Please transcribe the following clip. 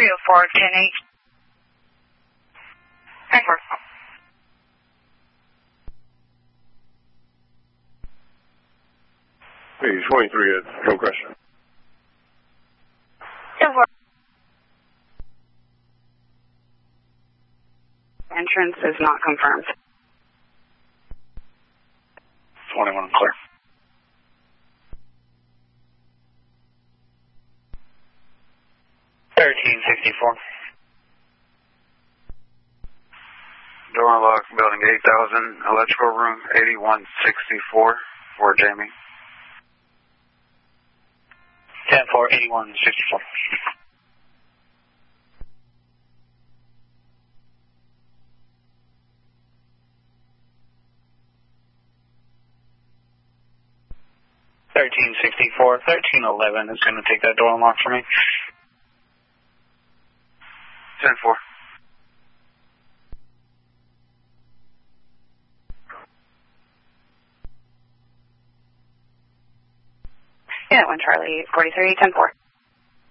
304, 10-8. 10-4. Hey, 23 at Hill Crescent. 10-4. Entrance is not confirmed. 21 clear. Door lock, building 8000, electrical room 8164 for Jamie. 10-4, 8164. $1364, 1311 is going to take that door unlock for me. 10-4. Yeah, 1 Charlie 43, 10-4.